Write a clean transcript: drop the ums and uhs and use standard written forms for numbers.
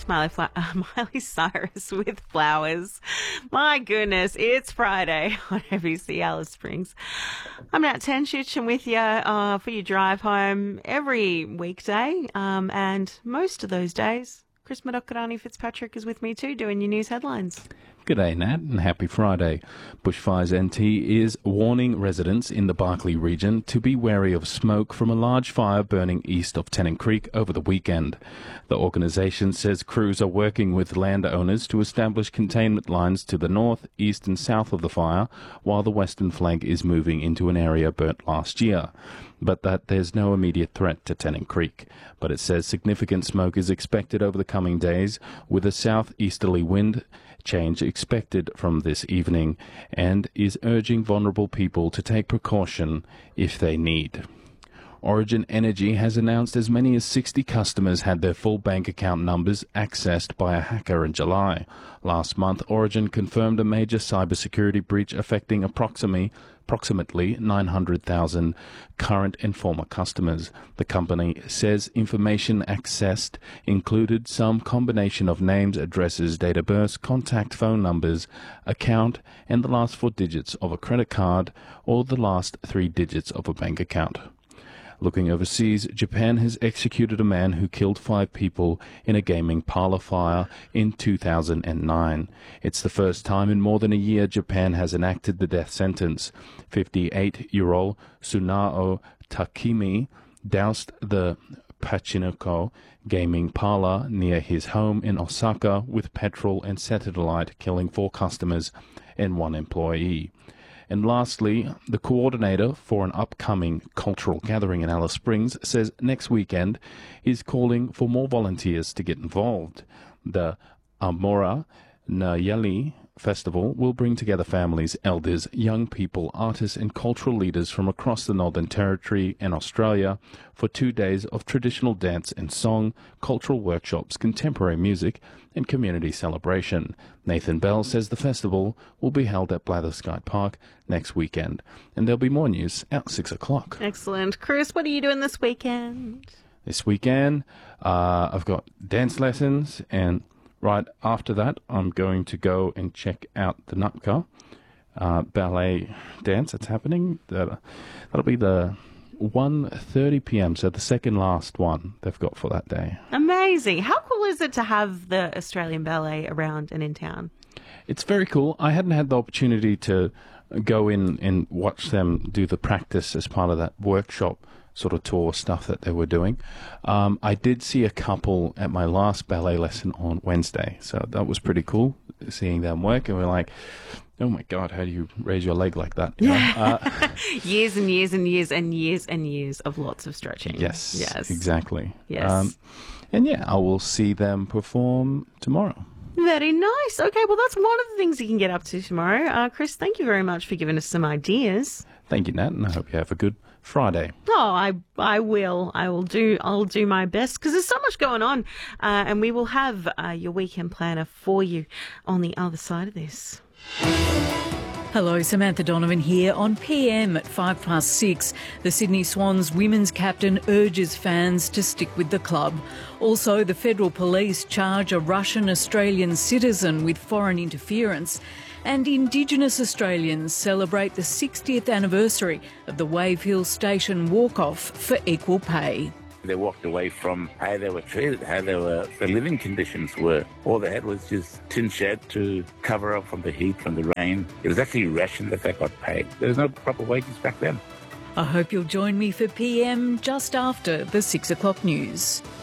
Miley Cyrus with Flowers. My goodness, it's Friday on ABC Alice Springs. I'm Nat Tenchich and with you for your drive home every weekday, and most of those days, Chris Madokarani Fitzpatrick is with me too, doing your news headlines. G'day, Nat, and happy Friday. Bushfires NT is warning residents in the Barkly region to be wary of smoke from a large fire burning east of Tennant Creek over the weekend. The organisation says crews are working with landowners to establish containment lines to the north, east and south of the fire, while the western flank is moving into an area burnt last year. But that there's no immediate threat to Tennant Creek. But it says significant smoke is expected over the coming days, with a southeasterly wind change expected from this evening, and is urging vulnerable people to take precaution if they need. Origin Energy has announced as many as 60 customers had their full bank account numbers accessed by a hacker in July. Last month, Origin confirmed a major cybersecurity breach affecting approximately 900,000 current and former customers. The company says information accessed included some combination of names, addresses, date of birth, contact phone numbers, account, and the last 4 digits of a credit card or the last 3 digits of a bank account. Looking overseas, Japan has executed a man who killed 5 people in a gaming parlor fire in 2009. It's the first time in more than a year Japan has enacted the death sentence. 58-year-old Tsunao Takemi doused the Pachinko gaming parlor near his home in Osaka with petrol and cetadylite, killing 4 customers and 1 employee. And lastly, the coordinator for an upcoming cultural gathering in Alice Springs says next weekend is calling for more volunteers to get involved. The Amora Nayeli Festival will bring together families, elders, young people, artists and cultural leaders from across the Northern Territory and Australia for 2 days of traditional dance and song, cultural workshops, contemporary music and community celebration. Nathan Bell says the festival will be held at Blatherskite Park next weekend. And there'll be more news at 6 o'clock. Excellent. Chris, what are you doing this weekend? This weekend, I've got dance lessons, and right after that, I'm going to go and check out the Nupka ballet dance that's happening. That'll be the 1:30 p.m, so the second last one they've got for that day. Amazing. How cool is it to have the Australian Ballet around and in town? It's very cool. I hadn't had the opportunity to go in and watch them do the practice as part of that workshop sort of tour stuff that they were doing. I did see a couple at my last ballet lesson on Wednesday, so that was pretty cool seeing them work, and we're like, oh my God, how do you raise your leg like that? You know? Years and years and years and years and years of lots of stretching. Yes, yes, exactly. Yes. And yeah, I will see them perform tomorrow. Very nice. Okay, well, that's one of the things you can get up to tomorrow. Chris, thank you very much for giving us some ideas. Thank you, Nat, and I hope you have a good Friday. Oh, I will. I'll do my best because there's so much going on, and we will have your weekend planner for you on the other side of this. Hello, Samantha Donovan here. On PM at 6:05, the Sydney Swans women's captain urges fans to stick with the club. Also, the Federal Police charge a Russian-Australian citizen with foreign interference. And Indigenous Australians celebrate the 60th anniversary of the Wave Hill Station walk-off for equal pay. They walked away from how they were treated, how their living conditions were. All they had was just tin shed to cover up from the heat, from the rain. It was actually ration that they got paid. There was no proper wages back then. I hope you'll join me for PM just after the 6 o'clock news.